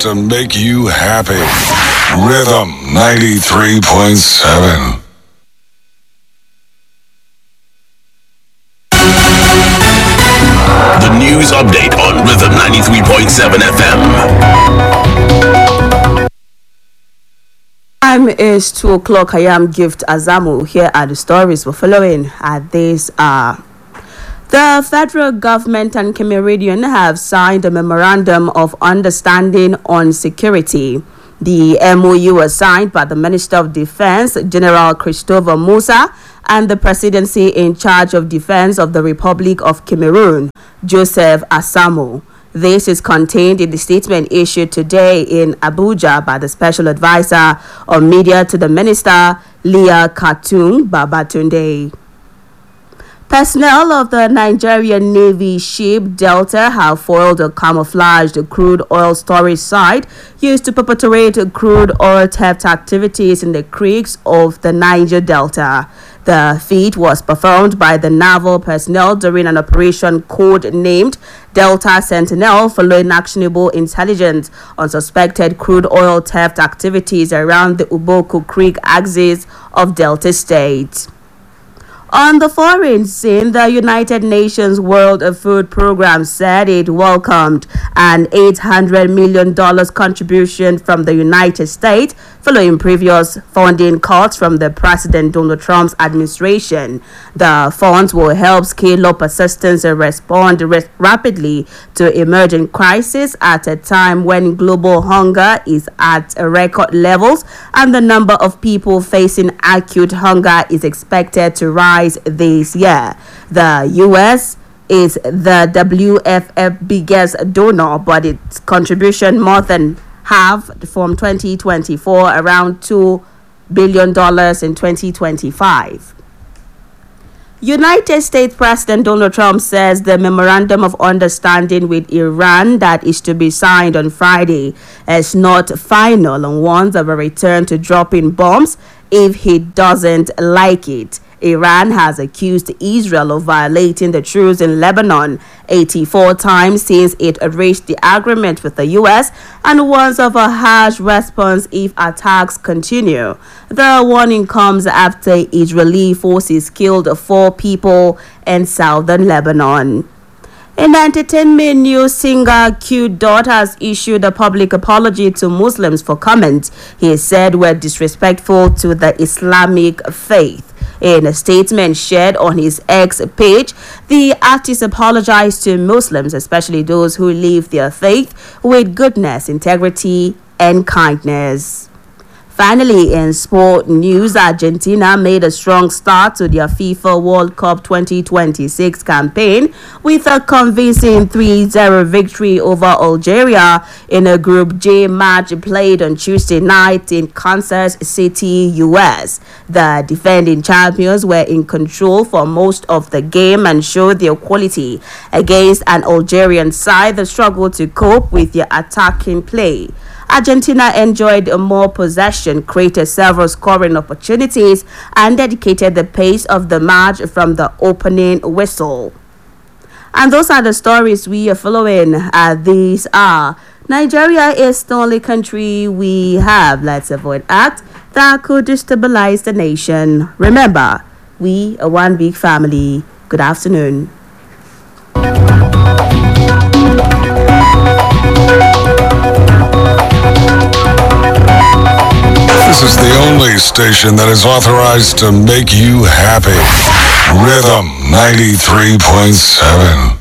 To make you happy. Rhythm 93.7. The news update on Rhythm 93.7 FM. Time is 2 o'clock. I am Gift Azamu. Here are the stories we're following. These are: the federal government and Cameroonian have signed a memorandum of understanding on security. The MOU was signed by the Minister of Defense, General Christopher Musa, and the presidency in charge of defense of the Republic of Cameroon, Joseph Asamo. This is contained in the statement issued today in Abuja by the Special Advisor on Media to the Minister, Leah Katung Babatunde. Personnel of the Nigerian Navy ship Delta have foiled a camouflaged crude oil storage site used to perpetrate crude oil theft activities in the creeks of the Niger Delta. The feat was performed by the naval personnel during an operation code-named Delta Sentinel following actionable intelligence on suspected crude oil theft activities around the Uboko Creek axis of Delta State. On the foreign scene, the United Nations World Food Programme said it welcomed an $800 million contribution from the United States following previous funding cuts from the President Donald Trump's administration. The funds will help scale up assistance and respond rapidly to emerging crises at a time when global hunger is at record levels and the number of people facing acute hunger is expected to rise this year. The U.S. is the WFP biggest donor, but its contribution more than halved from 2024, around $2 billion in 2025. United States President Donald Trump says the memorandum of understanding with Iran that is to be signed on Friday is not final and warns of a return to dropping bombs if he doesn't like it. Iran has accused Israel of violating the truce in Lebanon 84 times since it reached the agreement with the U.S. and warns of a harsh response if attacks continue. The warning comes after Israeli forces killed 4 people in southern Lebanon. In entertainment news, singer Q Dot has issued a public apology to Muslims for comments he said were disrespectful to the Islamic faith. In a statement shared on his X page, the artist apologized to Muslims, especially those who live their faith with goodness, integrity, and kindness. Finally, in sport news, Argentina made a strong start to their FIFA World Cup 2026 campaign with a convincing 3-0 victory over Algeria in a Group J match played on Tuesday night in Kansas City, U.S. The defending champions were in control for most of the game and showed their quality against an Algerian side that struggled to cope with their attacking play. Argentina enjoyed more possession, created several scoring opportunities, and dedicated the pace of the match from the opening whistle. And those are the stories we are following. These are: Nigeria is the only country we have. Let's avoid acts that could destabilize the nation. Remember, we are one big family. Good afternoon. This is the only station that is authorized to make you happy. Rhythm 93.7.